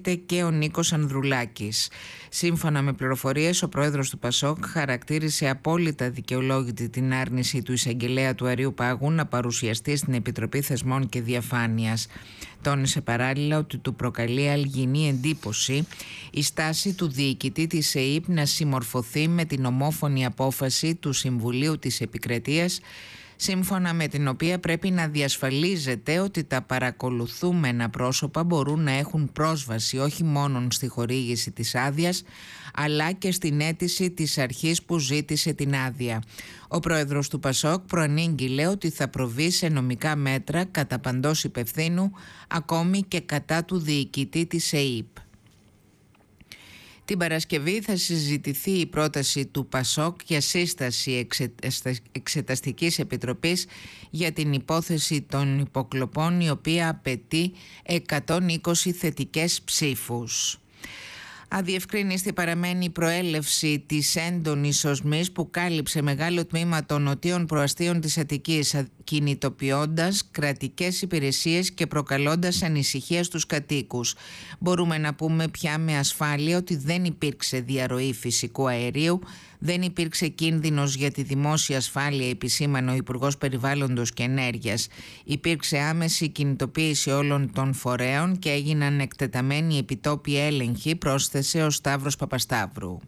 βρίσκεται και ο Νίκος Ανδρουλάκης. Σύμφωνα με πληροφορίες, ο πρόεδρος του ΠΑΣΟΚ χαρακτήρισε απόλυτα δικαιολόγητη την άρνηση του εισαγγελέα του Αριού Πάγου να παρουσιαστεί στην Επιτροπή Θεσμών και Διαφάνειας. Τόνισε παράλληλα ότι του προκαλεί αλγινή εντύπωση η στάση του διοικητή της ΕΥΠ να συμμορφωθεί με την ομόφωνη απόφαση του Συμβουλίου της Επικρατείας, σύμφωνα με την οποία πρέπει να διασφαλίζεται ότι τα παρακολουθούμενα πρόσωπα μπορούν να έχουν πρόσβαση όχι μόνο στη χορήγηση της άδειας, αλλά και στην αίτηση της αρχής που ζήτησε την άδεια. Ο πρόεδρος του ΠΑΣΟΚ προανήγγειλε ότι θα προβεί σε νομικά μέτρα κατά παντός υπευθύνου, ακόμη και κατά του διοικητή της ΕΥΠ. Την Παρασκευή θα συζητηθεί η πρόταση του ΠΑΣΟΚ για σύσταση εξεταστικής επιτροπής για την υπόθεση των υποκλοπών, η οποία απαιτεί 120 θετικές ψήφους. Αδιευκρίνιστη παραμένει η προέλευση της έντονης οσμής που κάλυψε μεγάλο τμήμα των νοτίων προαστίων της Αττικής, κινητοποιώντας κρατικές υπηρεσίες και προκαλώντας ανησυχία στους κατοίκους. Μπορούμε να πούμε πια με ασφάλεια ότι δεν υπήρξε διαρροή φυσικού αερίου, δεν υπήρξε κίνδυνος για τη δημόσια ασφάλεια, επισήμανε ο Υπουργός Περιβάλλοντος και Ενέργειας. Υπήρξε άμεση κινητοποίηση όλων των φορέων και έγιναν εκτεταμένοι επιτόπιοι έλεγχοι, πρόσθεσε ο Σταύρος Παπασταύρου.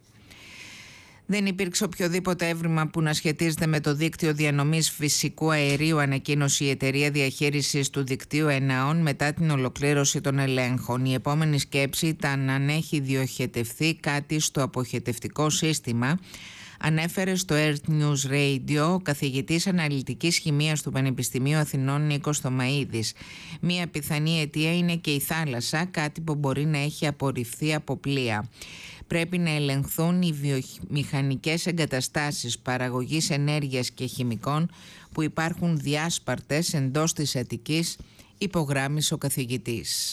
Δεν υπήρξε οποιοδήποτε έβριμα που να σχετίζεται με το δίκτυο διανομής φυσικού αερίου, ανακοίνωσε η Εταιρεία Διαχείρισης του Δικτύου ΕΝΑΟΝ μετά την ολοκλήρωση των ελέγχων. Η επόμενη σκέψη ήταν αν έχει διοχετευθεί κάτι στο αποχετευτικό σύστημα, ανέφερε στο Earth News Radio ο καθηγητής αναλυτικής χημείας του Πανεπιστημίου Αθηνών Νίκος Θωμαΐδης. Μία πιθανή αιτία είναι και η θάλασσα, κάτι που μπορεί να έχει απορριφθεί από πλοία. Πρέπει να ελεγχθούν οι βιομηχανικές εγκαταστάσεις παραγωγής ενέργειας και χημικών που υπάρχουν διάσπαρτες εντός της Αττικής, υπογράμμισε ο καθηγητής.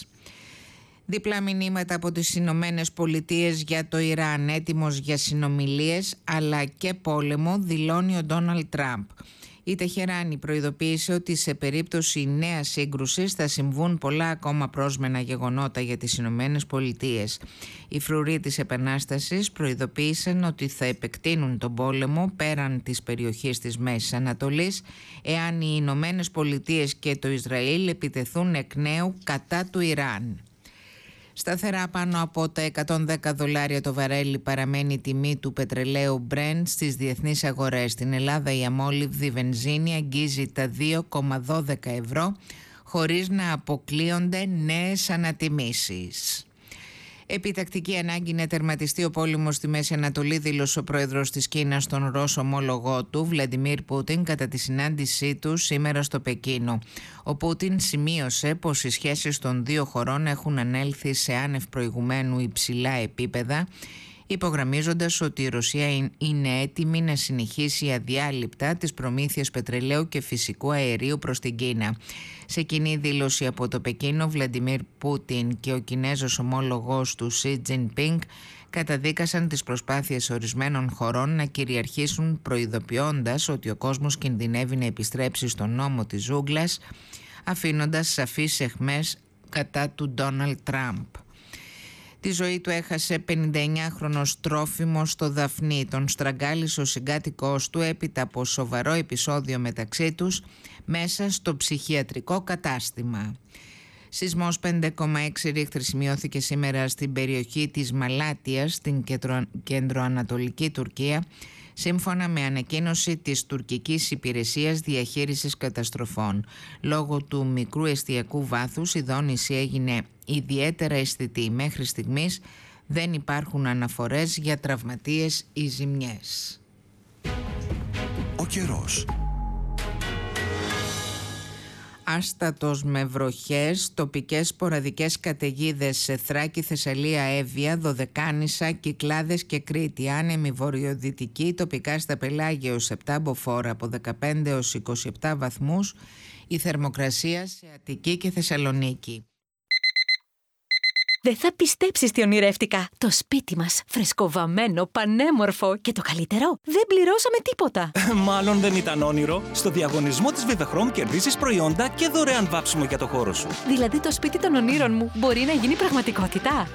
Διπλά μηνύματα από τις Ηνωμένες Πολιτείες για το Ιράν, έτοιμος για συνομιλίες αλλά και πόλεμο, δηλώνει ο Ντόναλντ Τραμπ. Η Τεχεράνη προειδοποίησε ότι σε περίπτωση νέας σύγκρουσης θα συμβούν πολλά ακόμα πρόσμενα γεγονότα για τις Ηνωμένες Πολιτείες. Οι φρουροί της Επανάστασης προειδοποίησαν ότι θα επεκτείνουν τον πόλεμο πέραν της περιοχής της Μέσης Ανατολής εάν οι Ηνωμένες Πολιτείες και το Ισραήλ επιτεθούν εκ νέου κατά του Ιράν. Σταθερά πάνω από τα $110 το βαρέλι παραμένει η τιμή του πετρελαίου Brent στις διεθνείς αγορές. Στην Ελλάδα η αμόλυβδη βενζίνη αγγίζει τα 2,12 ευρώ χωρίς να αποκλείονται νέες ανατιμήσεις. Επιτακτική ανάγκη να τερματιστεί ο πόλεμος στη Μέση Ανατολή, δήλωσε ο πρόεδρος της Κίνας στον Ρώσο ομόλογό του, Βλαντιμίρ Πούτιν, κατά τη συνάντησή του σήμερα στο Πεκίνο. Ο Πούτιν σημείωσε πως οι σχέσεις των δύο χωρών έχουν ανέλθει σε άνευ προηγουμένου υψηλά επίπεδα, υπογραμμίζοντας ότι η Ρωσία είναι έτοιμη να συνεχίσει αδιάλειπτα τις προμήθειες πετρελαίου και φυσικού αερίου προς την Κίνα. Σε κοινή δήλωση από το Πεκίνο, Βλαντιμίρ Πούτιν και ο Κινέζος ομόλογος του Σι Τζινπίνγκ καταδίκασαν τις προσπάθειες ορισμένων χωρών να κυριαρχήσουν, προειδοποιώντας ότι ο κόσμος κινδυνεύει να επιστρέψει στον νόμο της ζούγκλας, αφήνοντας σαφείς αιχμές κατά του Ντόναλντ Τραμπ. Τη ζωή του έχασε 59χρονος Τρόφιμος στο Δαφνί. Τον στραγγάλισε ο συγκάτοικός του έπειτα από σοβαρό επεισόδιο μεταξύ τους μέσα στο ψυχιατρικό κατάστημα. Σεισμός 5,6 ρίχτερ σημειώθηκε σήμερα στην περιοχή της Μαλάτιας, στην κεντροανατολική Τουρκία, σύμφωνα με ανακοίνωση της τουρκικής υπηρεσίας διαχείρισης καταστροφών. Λόγω του μικρού εστιακού βάθους η δόνηση έγινε ιδιαίτερα αισθητή. Μέχρι στιγμής δεν υπάρχουν αναφορές για τραυματίες ή ζημιές. Ο καιρός. Άστατος με βροχές, τοπικές σποραδικές καταιγίδες σε Θράκη, Θεσσαλία, Εύβοια, Δωδεκάνησα, Κυκλάδες και Κρήτη. Άνεμη βορειοδυτική, τοπικά στα πελάγια ως 7 μποφόρ από 15 έως 27 βαθμούς. Η θερμοκρασία σε Αττική και Θεσσαλονίκη. Δεν θα πιστέψεις τι ονειρεύτηκα. Το σπίτι μας, φρεσκοβαμμένο, πανέμορφο και το καλύτερο, δεν πληρώσαμε τίποτα. Μάλλον δεν ήταν όνειρο. Στο διαγωνισμό της Vivechrome κερδίσεις προϊόντα και δωρεάν βάψιμο για το χώρο σου. Δηλαδή το σπίτι των ονείρων μου μπορεί να γίνει πραγματικότητα.